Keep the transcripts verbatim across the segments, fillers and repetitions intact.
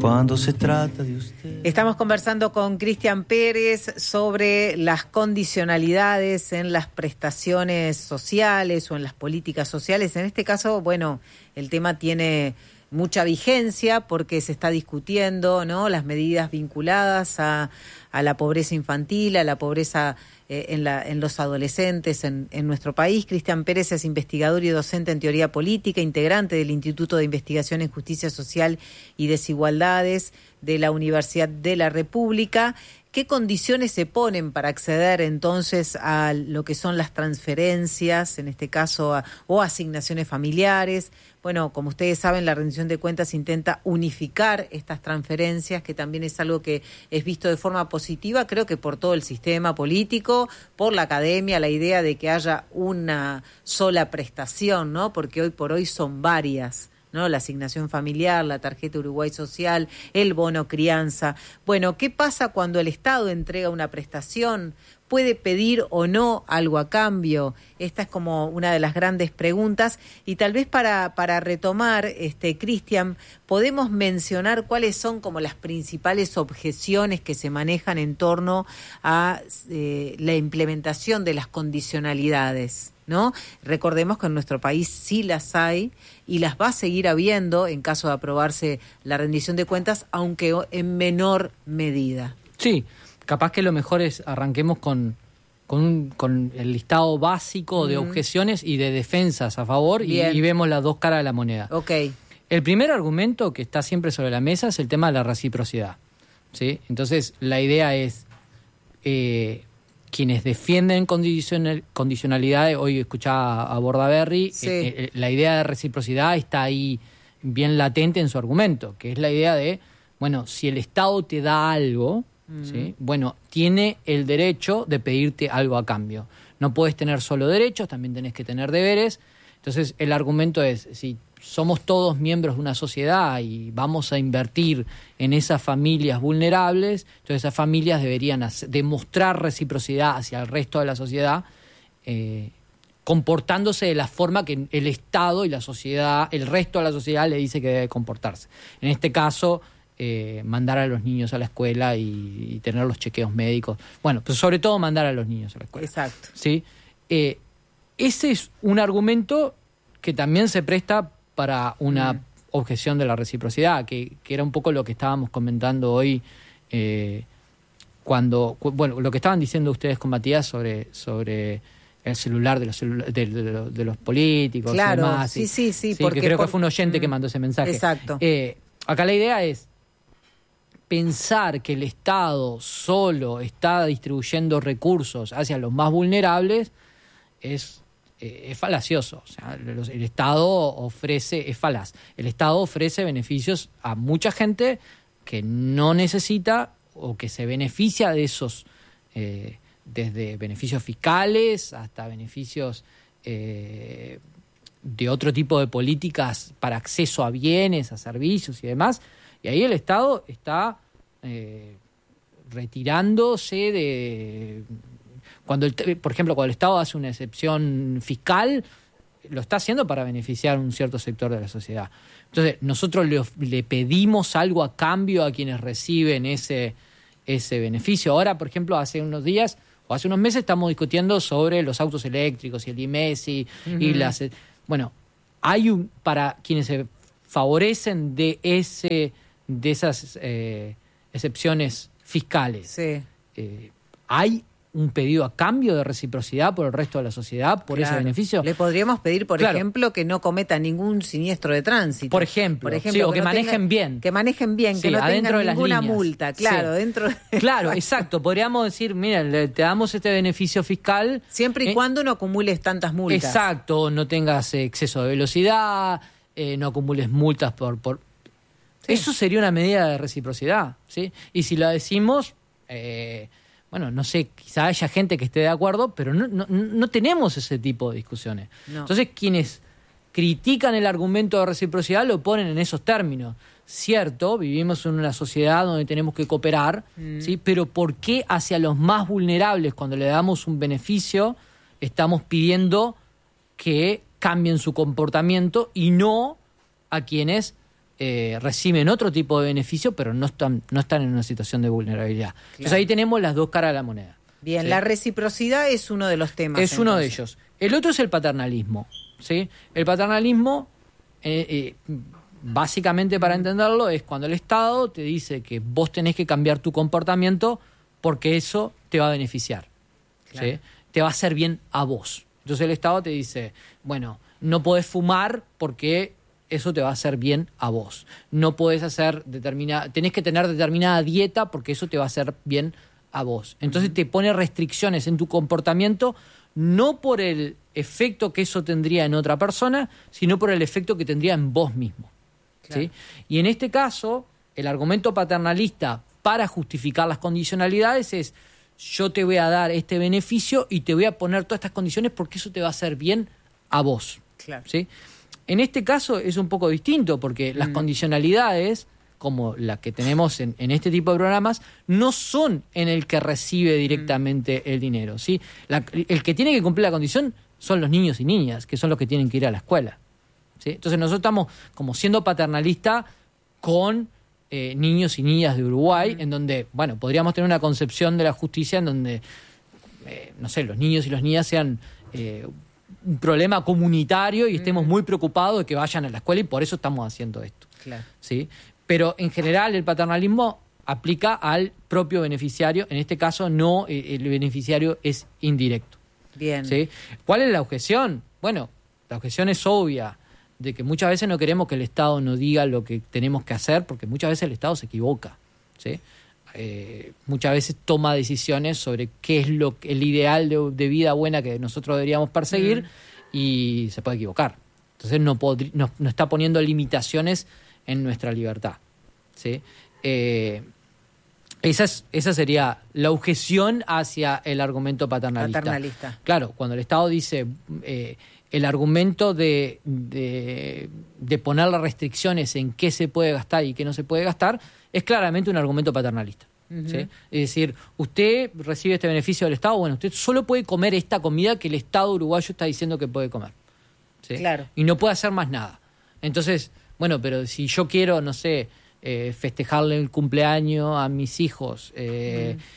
cuando se trata de usted. Estamos conversando con Cristian Pérez sobre las condicionalidades en las prestaciones sociales o en las políticas sociales. En este caso, bueno, el tema tiene mucha vigencia porque se está discutiendo, ¿no?, las medidas vinculadas a, a la pobreza infantil, a la pobreza eh, en, la, en los adolescentes en, en nuestro país. Cristian Pérez es investigador y docente en teoría política, integrante del Instituto de Investigación en Justicia Social y Desigualdades de la Universidad de la República. ¿Qué condiciones se ponen para acceder entonces a lo que son las transferencias, en este caso, a, o asignaciones familiares? Bueno, como ustedes saben, la rendición de cuentas intenta unificar estas transferencias, que también es algo que es visto de forma positiva, creo que por todo el sistema político, por la academia, la idea de que haya una sola prestación, ¿no? Porque hoy por hoy son varias, ¿no? La asignación familiar, la tarjeta Uruguay Social, el bono crianza. Bueno, ¿qué pasa cuando el Estado entrega una prestación? ¿Puede pedir o no algo a cambio? Esta es como una de las grandes preguntas. Y tal vez para, para retomar, este, Cristian, podemos mencionar cuáles son como las principales objeciones que se manejan en torno a eh, la implementación de las condicionalidades, ¿no? Recordemos que en nuestro país sí las hay y las va a seguir habiendo en caso de aprobarse la rendición de cuentas, aunque en menor medida. Sí, capaz que lo mejor es arranquemos con, con, un, con el listado básico de mm. objeciones y de defensas a favor y, y vemos las dos caras de la moneda. Okay. El primer argumento que está siempre sobre la mesa es el tema de la reciprocidad, ¿sí? Entonces, la idea es, eh, quienes defienden condicional, condicionalidades, hoy escuchaba a Bordaberry, sí. eh, eh, la idea de reciprocidad está ahí bien latente en su argumento, que es la idea de, bueno, si el Estado te da algo, mm. ¿sí?, bueno, tiene el derecho de pedirte algo a cambio. No puedes tener solo derechos, también tenés que tener deberes. Entonces, el argumento es, si somos todos miembros de una sociedad y vamos a invertir en esas familias vulnerables, entonces esas familias deberían hacer, demostrar reciprocidad hacia el resto de la sociedad, eh, comportándose de la forma que el Estado y la sociedad, el resto de la sociedad le dice que debe comportarse. En este caso, eh, mandar a los niños a la escuela y, y tener los chequeos médicos. Bueno, pues sobre todo mandar a los niños a la escuela. Exacto. ¿Sí? Eh, ese es un argumento que también se presta para una mm. objeción de la reciprocidad, que, que era un poco lo que estábamos comentando hoy, eh, cuando, cu- bueno, lo que estaban diciendo ustedes con Matías sobre, sobre el celular de los, celula- de, de, de, de los políticos. Claro, y demás, sí, y, sí, sí. sí porque que creo por... que fue un oyente mm. que mandó ese mensaje. Exacto. Eh, acá la idea es pensar que el Estado solo está distribuyendo recursos hacia los más vulnerables es... Eh, es falacioso. O sea, los, el Estado ofrece, es falaz. El Estado ofrece beneficios a mucha gente que no necesita o que se beneficia de esos, eh, desde beneficios fiscales hasta beneficios eh, de otro tipo de políticas para acceso a bienes, a servicios y demás. Y ahí el Estado está eh, retirándose de... Cuando el, por ejemplo, cuando el Estado hace una excepción fiscal, lo está haciendo para beneficiar a un cierto sector de la sociedad. Entonces, nosotros le, le pedimos algo a cambio a quienes reciben ese, ese beneficio. Ahora, por ejemplo, hace unos días o hace unos meses estamos discutiendo sobre los autos eléctricos y el IMESI uh-huh. y las... Bueno, hay un... Para quienes se favorecen de, ese, de esas eh, excepciones fiscales, sí. eh, hay... un pedido a cambio de reciprocidad por el resto de la sociedad, por claro. ese beneficio. Le podríamos pedir, por claro. ejemplo, que no cometa ningún siniestro de tránsito. Por ejemplo, por ejemplo sí, o que, que no manejen tengan, bien. Que manejen bien, sí, que no tengan de ninguna las multa, claro. Sí. dentro. Claro, exacto. Podríamos decir, mira, te damos este beneficio fiscal. Siempre y eh, cuando no acumules tantas multas. Exacto, no tengas exceso de velocidad, eh, no acumules multas por... por... Sí. Eso sería una medida de reciprocidad, ¿sí? Y si la decimos... Eh, Bueno, no sé, quizá haya gente que esté de acuerdo, pero no, no, no tenemos ese tipo de discusiones. No. Entonces, quienes critican el argumento de reciprocidad lo ponen en esos términos. Cierto, vivimos en una sociedad donde tenemos que cooperar, mm. ¿sí? Pero ¿por qué hacia los más vulnerables, cuando le damos un beneficio, estamos pidiendo que cambien su comportamiento y no a quienes eh, reciben otro tipo de beneficio, pero no están, no están en una situación de vulnerabilidad. Claro. Entonces ahí tenemos las dos caras de la moneda. Bien, ¿sí? La reciprocidad es uno de los temas. Es entonces. uno de ellos. El otro es el paternalismo, ¿sí? El paternalismo, eh, eh, básicamente para entenderlo, es cuando el Estado te dice que vos tenés que cambiar tu comportamiento porque eso te va a beneficiar, Claro. ¿sí? Te va a hacer bien a vos. Entonces el Estado te dice, bueno, no podés fumar porque eso te va a hacer bien a vos. No podés hacer determinada, tenés que tener determinada dieta porque eso te va a hacer bien a vos. Entonces uh-huh. te pone restricciones en tu comportamiento, no por el efecto que eso tendría en otra persona, sino por el efecto que tendría en vos mismo. Claro. ¿Sí? Y en este caso, el argumento paternalista para justificar las condicionalidades es: yo te voy a dar este beneficio y te voy a poner todas estas condiciones porque eso te va a hacer bien a vos. Claro. ¿Sí? En este caso es un poco distinto porque mm. las condicionalidades, como las que tenemos en, en este tipo de programas, no son en el que recibe directamente mm. el dinero. ¿Sí? La, el que tiene que cumplir la condición son los niños y niñas, que son los que tienen que ir a la escuela. ¿Sí? Entonces nosotros estamos como siendo paternalistas con eh, niños y niñas de Uruguay, mm. en donde, bueno, podríamos tener una concepción de la justicia en donde, eh, no sé, los niños y las niñas sean eh, un problema comunitario y mm. estemos muy preocupados de que vayan a la escuela y por eso estamos haciendo esto. Claro. ¿Sí? Pero en general el paternalismo aplica al propio beneficiario, en este caso no, eh, el beneficiario es indirecto. Bien. ¿Sí? ¿Cuál es la objeción? Bueno, la objeción es obvia, de que muchas veces no queremos que el Estado nos diga lo que tenemos que hacer, porque muchas veces el Estado se equivoca, ¿sí? Eh, muchas veces toma decisiones sobre qué es lo el ideal de, de vida buena que nosotros deberíamos perseguir mm. y se puede equivocar. Entonces no, podri, no, no está poniendo limitaciones en nuestra libertad, ¿sí? Eh, esa, es, esa sería la objeción hacia el argumento paternalista. paternalista. Claro, cuando el Estado dice... Eh, el argumento de, de, de poner las restricciones en qué se puede gastar y qué no se puede gastar es claramente un argumento paternalista. Uh-huh. ¿Sí? Es decir, usted recibe este beneficio del Estado, bueno, usted solo puede comer esta comida que el Estado uruguayo está diciendo que puede comer. ¿Sí? Claro. Y no puede hacer más nada. Entonces, bueno, pero si yo quiero, no sé, eh, festejarle el cumpleaños a mis hijos eh, uh-huh.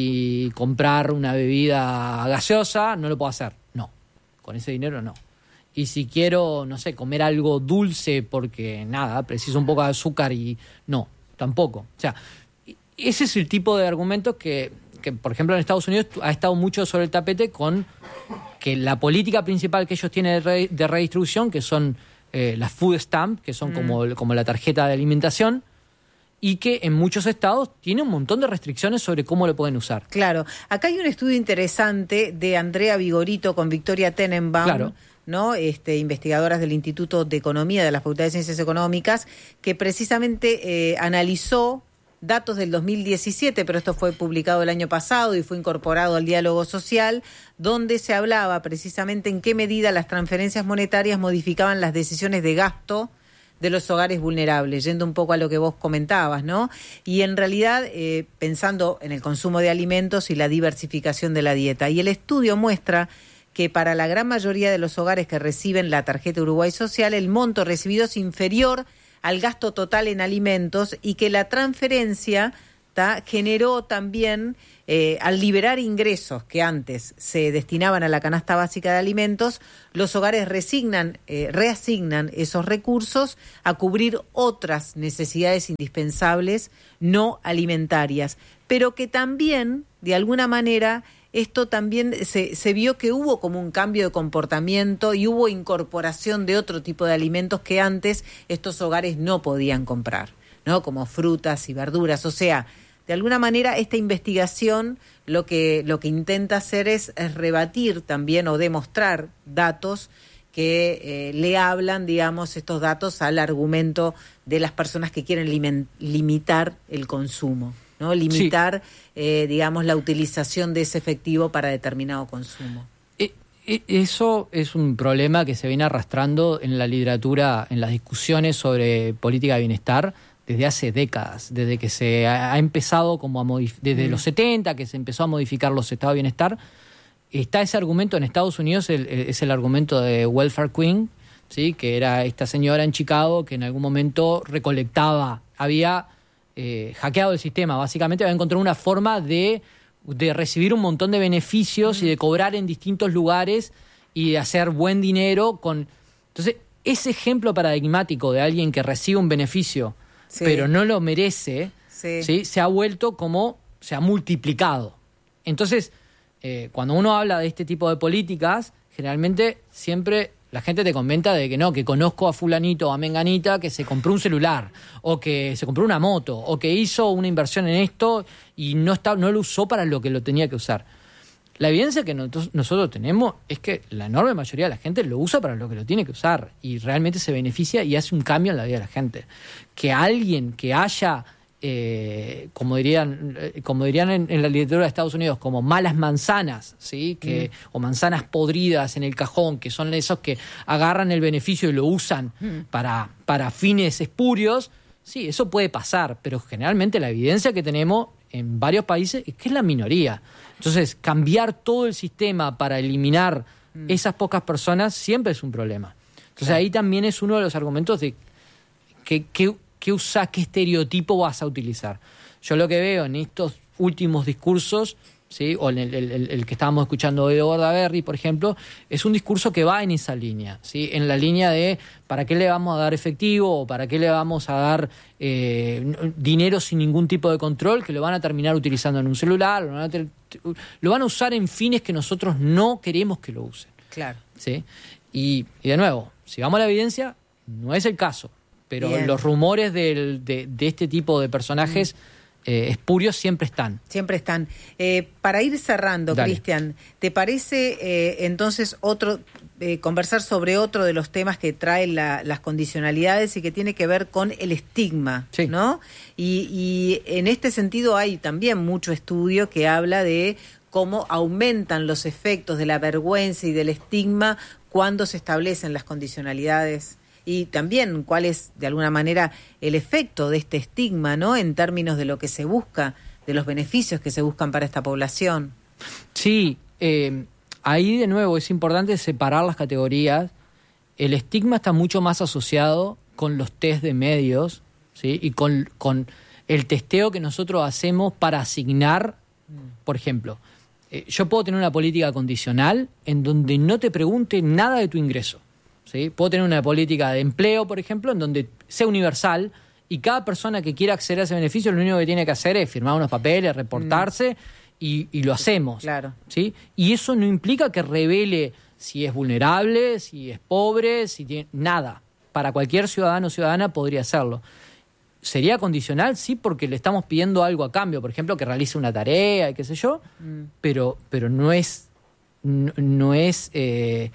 y comprar una bebida gaseosa, no lo puedo hacer. No, con ese dinero no. Y si quiero, no sé, comer algo dulce porque, nada, preciso un poco de azúcar y... No, tampoco. O sea, ese es el tipo de argumentos que, que, por ejemplo, en Estados Unidos ha estado mucho sobre el tapete con que la política principal que ellos tienen de, re, de redistribución, que son eh, las food stamps, que son mm. como, como la tarjeta de alimentación, y que en muchos estados tiene un montón de restricciones sobre cómo lo pueden usar. Claro. Acá hay un estudio interesante de Andrea Vigorito con Victoria Tenenbaum, claro. ¿no? Este, investigadoras del Instituto de Economía de la Facultad de Ciencias Económicas, que precisamente eh, analizó datos del dos mil diecisiete, pero esto fue publicado el año pasado y fue incorporado al diálogo social, donde se hablaba precisamente en qué medida las transferencias monetarias modificaban las decisiones de gasto de los hogares vulnerables, yendo un poco a lo que vos comentabas, ¿no? Y en realidad, eh, pensando en el consumo de alimentos y la diversificación de la dieta. Y el estudio muestra que para la gran mayoría de los hogares que reciben la tarjeta Uruguay Social, el monto recibido es inferior al gasto total en alimentos y que la transferencia ta, generó también, eh, al liberar ingresos que antes se destinaban a la canasta básica de alimentos, los hogares resignan, eh, reasignan esos recursos a cubrir otras necesidades indispensables no alimentarias, pero que también, de alguna manera, esto también se, se vio que hubo como un cambio de comportamiento y hubo incorporación de otro tipo de alimentos que antes estos hogares no podían comprar, ¿no? Como frutas y verduras. O sea, de alguna manera esta investigación lo que, lo que intenta hacer es, es rebatir también o demostrar datos que eh, le hablan, digamos, estos datos al argumento de las personas que quieren limen, limitar el consumo, ¿no? Limitar, sí. eh, digamos, la utilización de ese efectivo para determinado consumo. Eso es un problema que se viene arrastrando en la literatura, en las discusiones sobre política de bienestar desde hace décadas, desde que se ha empezado como a modif- desde mm. los setenta, que se empezó a modificar los estados de bienestar. Está ese argumento en Estados Unidos, el, es el argumento de welfare queen, ¿sí? Que era esta señora en Chicago que en algún momento recolectaba, había eh, hackeado el sistema, básicamente había encontrado una forma de, de recibir un montón de beneficios mm. y de cobrar en distintos lugares y de hacer buen dinero con... Entonces, ese ejemplo paradigmático de alguien que recibe un beneficio sí. pero no lo merece, sí. ¿sí? Se ha vuelto como... se ha multiplicado. Entonces, eh, cuando uno habla de este tipo de políticas, generalmente siempre la gente te comenta de que no, que conozco a fulanito o a menganita que se compró un celular, o que se compró una moto, o que hizo una inversión en esto y no, está, no lo usó para lo que lo tenía que usar. La evidencia que nosotros tenemos es que la enorme mayoría de la gente lo usa para lo que lo tiene que usar y realmente se beneficia y hace un cambio en la vida de la gente. Que alguien que haya... Eh, como dirían, como dirían en, en la literatura de Estados Unidos, como malas manzanas, ¿sí? Que, mm. o manzanas podridas en el cajón, que son esos que agarran el beneficio y lo usan mm. para, para fines espurios. Sí, eso puede pasar, pero generalmente la evidencia que tenemos en varios países es que es la minoría. Entonces, cambiar todo el sistema para eliminar mm. esas pocas personas siempre es un problema. Entonces, claro. ahí también es uno de los argumentos de que... que ¿Qué usás, qué estereotipo vas a utilizar? Yo lo que veo en estos últimos discursos, ¿sí? O en el, el, el que estábamos escuchando de Bordaberry, por ejemplo, es un discurso que va en esa línea, ¿sí? En la línea de ¿para qué le vamos a dar efectivo o para qué le vamos a dar eh, dinero sin ningún tipo de control, que lo van a terminar utilizando en un celular, lo van a, ter- lo van a usar en fines que nosotros no queremos que lo usen. Claro. ¿Sí? Y, y de nuevo, si vamos a la evidencia, no es el caso. Pero Bien. los rumores del, de, de este tipo de personajes mm. eh, espurios siempre están. Siempre están. Eh, para ir cerrando, Cristian, ¿te parece eh, entonces otro eh, conversar sobre otro de los temas que traen la, las condicionalidades y que tiene que ver con el estigma, sí. ¿no? Y, y en este sentido hay también mucho estudio que habla de cómo aumentan los efectos de la vergüenza y del estigma cuando se establecen las condicionalidades. Y también cuál es, de alguna manera, el efecto de este estigma, ¿no? En términos de lo que se busca, de los beneficios que se buscan para esta población. Sí, eh, ahí de nuevo es importante separar las categorías. El estigma está mucho más asociado con los test de medios, ¿sí? Y con, con el testeo que nosotros hacemos para asignar, por ejemplo, eh, yo puedo tener una política condicional en donde no te pregunte nada de tu ingreso. ¿Sí? Puedo tener una política de empleo, por ejemplo, en donde sea universal y cada persona que quiera acceder a ese beneficio lo único que tiene que hacer es firmar unos papeles, reportarse mm. y, y lo hacemos. Claro. ¿Sí? Y eso no implica que revele si es vulnerable, si es pobre, si tiene... Nada. Para cualquier ciudadano o ciudadana podría hacerlo. ¿Sería condicional? Sí, porque le estamos pidiendo algo a cambio. Por ejemplo, que realice una tarea y qué sé yo. Mm. Pero, pero no es... No, no es... Eh,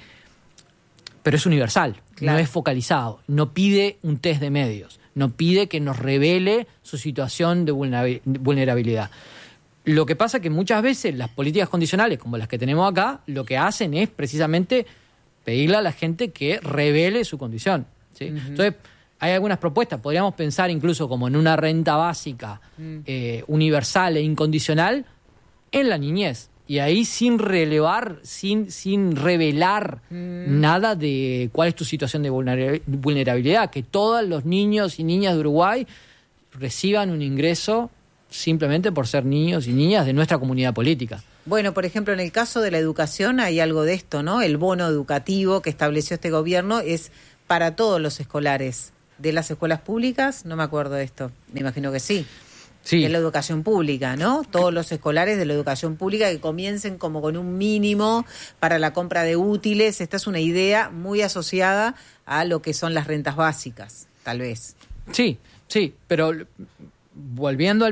pero es universal, claro. No es focalizado, no pide un test de medios, no pide que nos revele su situación de vulnerabilidad. Lo que pasa es que muchas veces las políticas condicionales, como las que tenemos acá, lo que hacen es precisamente pedirle a la gente que revele su condición, ¿sí? Uh-huh. Entonces, hay algunas propuestas, podríamos pensar incluso como en una renta básica uh-huh. eh, universal e incondicional en la niñez. Y ahí sin relevar, sin, sin revelar mm. nada de cuál es tu situación de vulnerabilidad, que todos los niños y niñas de Uruguay reciban un ingreso simplemente por ser niños y niñas de nuestra comunidad política. Bueno, por ejemplo, en el caso de la educación hay algo de esto, ¿no? El bono educativo que estableció este gobierno es para todos los escolares de las escuelas públicas. No me acuerdo de esto, me imagino que sí. Sí. De la educación pública, ¿no? Todos los escolares de la educación pública que comiencen como con un mínimo para la compra de útiles. Esta es una idea muy asociada a lo que son las rentas básicas, tal vez. Sí, sí, pero volviendo al